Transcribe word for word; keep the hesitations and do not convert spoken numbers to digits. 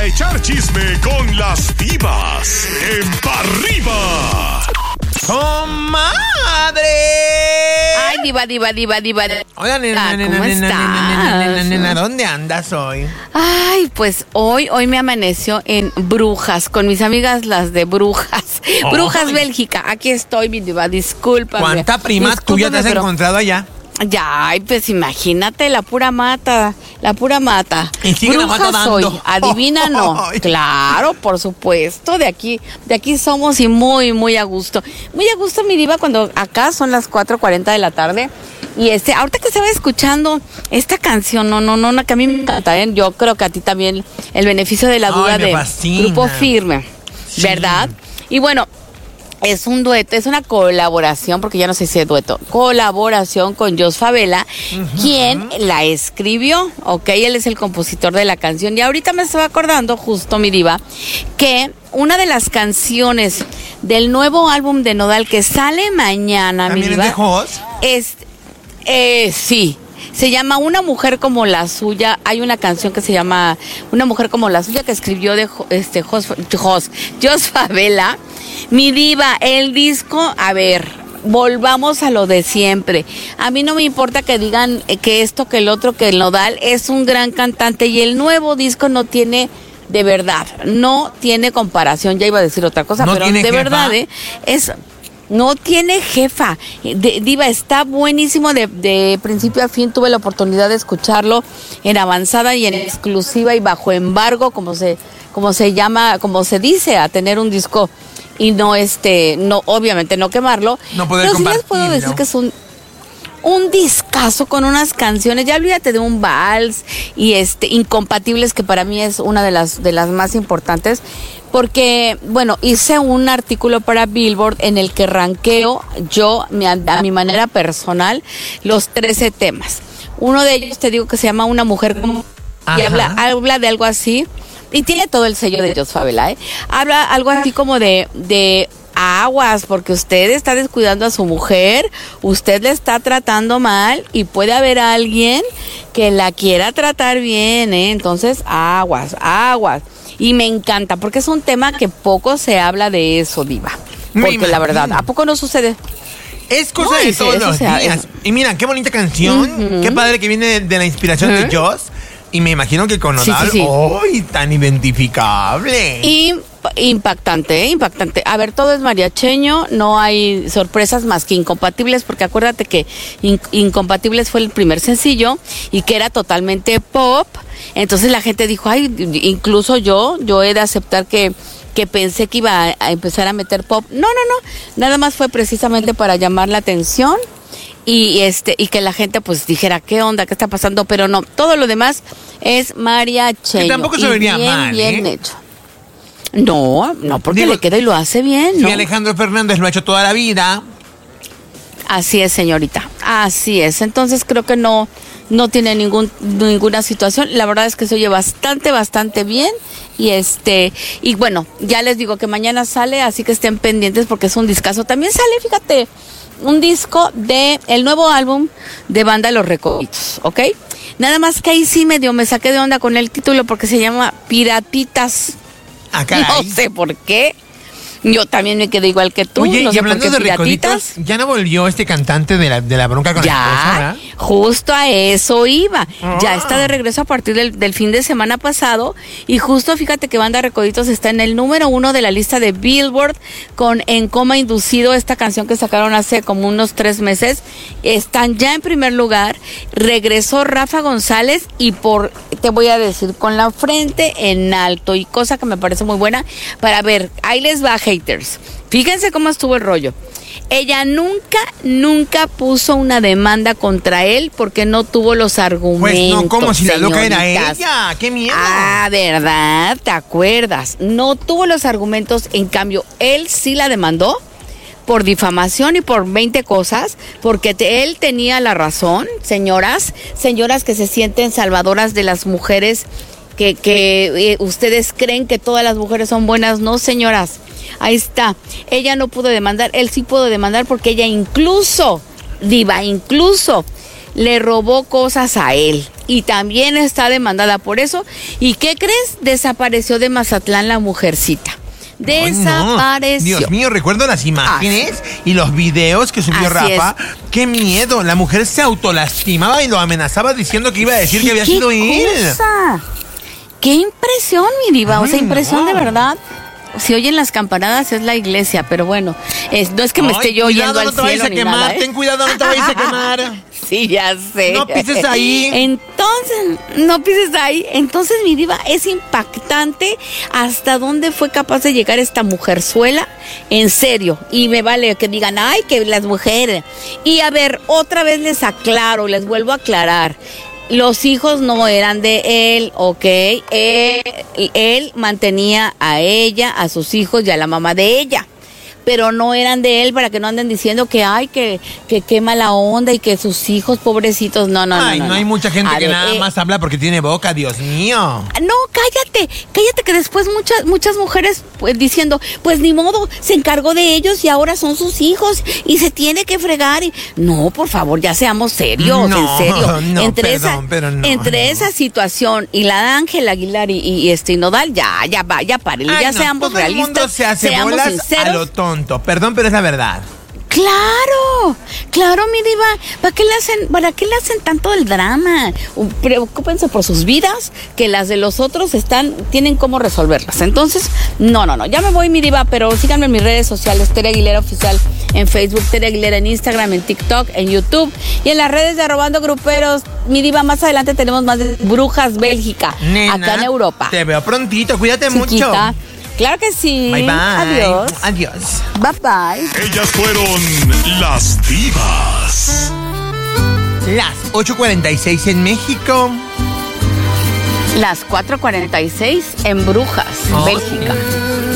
a echar chisme con las divas en Pa' Arriba. ¡Comadre! Ay, diva, diva, diva, diva. Hola, nena, Ah, nena, ¿cómo nena, estás? nena, nena, nena, ¿dónde andas hoy? Ay, pues hoy, hoy me amaneció en Brujas, con mis amigas las de Brujas. Oh. Brujas Bélgica, aquí estoy, mi diva, discúlpame. ¿Cuánta prima tuya te has pero- encontrado allá? Ya, ay, pues imagínate, la pura mata, la pura mata. Y sigue la mata dando. Soy, adivina no. Ay. Claro, por supuesto, de aquí, de aquí somos y muy, muy a gusto. Muy a gusto, mi diva, cuando acá son las cuatro cuarenta de la tarde. Y este, ahorita que estaba escuchando esta canción, no, no, no, no, que a mí me encanta, ¿eh? Yo creo que a ti también, el beneficio de la duda Ay, me de fascina. Grupo Firme, Sí. ¿verdad? Y bueno, es un dueto, es una colaboración, porque ya no sé si es dueto, colaboración con Jos Favela, uh-huh. quien la escribió, ok, él es el compositor de la canción, y ahorita me estaba acordando, justo mi diva, que una de las canciones del nuevo álbum de Nodal que sale mañana, mi ¿También diva, es de Jos? es, eh, sí, se llama Una mujer como la suya. Hay una canción que se llama Una mujer como la suya que escribió de este Jos, Jos, Jos Favela. Mi diva, el disco, a ver, volvamos a lo de siempre. A mí no me importa que digan que esto, que el otro, que el Nodal es un gran cantante y el nuevo disco no tiene, de verdad, no tiene comparación. Ya iba a decir otra cosa, ¿No pero de tiene jefa? verdad, ¿eh? Es... No tiene jefa. De, diva, está buenísimo de, de principio a fin. Tuve la oportunidad de escucharlo en avanzada y en exclusiva y bajo embargo, como se, como se llama, como se dice, a tener un disco y no este, no, obviamente no quemarlo. No poder pero sí les puedo compartirlo. decir que es un un discazo con unas canciones, ya olvídate de un vals y este Incompatibles, que para mí es una de las de las más importantes, porque bueno, hice un artículo para Billboard en el que ranqueo yo mi, a mi manera personal los trece temas. Uno de ellos te digo que se llama Una mujer como y habla, habla de algo así y tiene todo el sello de Jos Favela, ¿eh? Habla algo así como de de aguas, porque usted está descuidando a su mujer, usted le está tratando mal y puede haber alguien que la quiera tratar bien, ¿eh? Entonces, aguas, aguas. Y me encanta, porque es un tema que poco se habla de eso, diva. Porque la verdad, ¿a poco no sucede? Es cosa No, de eso- todos eso los se ha- días. es- Y mira, qué bonita canción. Ujú. Qué padre que viene de la inspiración Ujú. de Jos. Y me imagino que con Sí, Nodal, sí, sí. ¡ay, tan identificable! Y impactante, ¿eh? Impactante. A ver, todo es mariacheño, no hay sorpresas más que Incompatibles, porque acuérdate que In- Incompatibles fue el primer sencillo y que era totalmente pop. Entonces la gente dijo, ay, incluso yo, yo he de aceptar que que pensé que iba a, a empezar a meter pop. No, no, no. Nada más fue precisamente para llamar la atención. Y este y que la gente pues dijera qué onda, qué está pasando, pero no, todo lo demás es mariacheño. Que tampoco se y vería bien, mal, bien ¿eh? hecho. No, no, porque Digo, le queda y lo hace bien, Si ¿no? Alejandro Fernández lo ha hecho toda la vida. Así es, señorita, así es. Entonces creo que no, no tiene ningún, ninguna situación. La verdad es que se oye bastante, bastante bien. Y este, y bueno, ya les digo que mañana sale, así que estén pendientes porque es un discazo. También sale, fíjate, un disco de el nuevo álbum de Banda Los Recoditos, ¿ok? Nada más que ahí sí medio me saqué de onda con el título porque se llama Piratitas. Ah, caray. No sé por qué. Yo también me quedé igual que tú. Oye, no y sé hablando por de qué Piratitas. recoditos, ya no volvió este cantante de la, de la bronca con la esposa, Ya, ¿verdad? justo a eso iba. Ah. Ya está de regreso a partir del, del fin de semana pasado. Y justo fíjate que Banda Recoditos está en el número uno de la lista de Billboard con En Coma Inducido, esta canción que sacaron hace como unos tres meses. Están ya en primer lugar. Regresó Rafa González y por, te voy a decir, con la frente en alto. Y cosa que me parece muy buena. Para ver, ahí les va, haters. Fíjense cómo estuvo el rollo. Ella nunca, nunca puso una demanda contra él porque no tuvo los argumentos. Pues no, como si la loca era señoritas. ella. ¡Qué miedo! Ah, ¿verdad? ¿Te acuerdas? No tuvo los argumentos, en cambio, él sí la demandó por difamación y por veinte cosas, porque te- él tenía la razón, señoras, señoras que se sienten salvadoras de las mujeres, que, que eh, ustedes creen que todas las mujeres son buenas. No, señoras, ahí está. Ella no pudo demandar, él sí pudo demandar porque ella incluso, diva, incluso le robó cosas a él. y también está demandada por eso. ¿Y qué crees? Desapareció de Mazatlán la mujercita. Desapareció. No. Dios mío, recuerdo las imágenes Así. y los videos que subió Así Rafa. Es. ¡Qué miedo! La mujer se autolastimaba y lo amenazaba diciendo que iba a decir que había sido él. ¡Qué impresión, mi diva! Ay, o sea, impresión no. de verdad. Si oyen las campanadas es la iglesia, pero bueno, es, no es que me Ay, esté yo cuidado, yendo al no te cielo vayas a ni quemar, nada, ¿eh? ten cuidado, no te vayas a quemar. Sí, ya sé. No pises ahí. Entonces, no pises ahí. Entonces, mi diva, es impactante hasta dónde fue capaz de llegar esta mujerzuela. En serio. Y me vale que digan, ay, que las mujeres. Y a ver, otra vez les aclaro, les vuelvo a aclarar. Los hijos no eran de él, ¿ok? Él, él mantenía a ella, a sus hijos y a la mamá de ella. Pero no eran de él, para que no anden diciendo que ay, que, que qué mala onda y que sus hijos pobrecitos. No, no, ay, no. no, no hay no. mucha gente A que ver, nada eh, más habla porque tiene boca, Dios mío. No, cállate, cállate que después muchas muchas mujeres pues diciendo, pues ni modo, se encargó de ellos y ahora son sus hijos y se tiene que fregar. Y... No, por favor, ya seamos serios, No, en serio. no, entre perdón, esa, pero no, entre no. esa situación y la de Ángel Aguilar y, y este y Nodal, ya, ya va, ya párenle, Ay, ya no, seamos todo el realistas, mundo se hace seamos bolas sinceros. a lo tonto. Perdón, pero es la verdad. Claro, claro, mi diva. ¿Para qué le hacen, para qué le hacen tanto el drama? Preocúpense por sus vidas, que las de los otros están, tienen cómo resolverlas. Entonces, no, no, no. Ya me voy, mi diva, pero síganme en mis redes sociales, Tere Aguilera Oficial en Facebook, Tere Aguilera en Instagram, en TikTok, en YouTube y en las redes de Arrobando Gruperos. Mi diva, más adelante tenemos más de Brujas Bélgica, Nena, acá en Europa. Te veo prontito, cuídate Chiquita. mucho. Claro que sí. Bye, bye. Adiós. Adiós. Bye, bye. Ellas fueron las divas. Las ocho cuarenta y seis en México. Las cuatro cuarenta y seis en Brujas, Oh. Bélgica.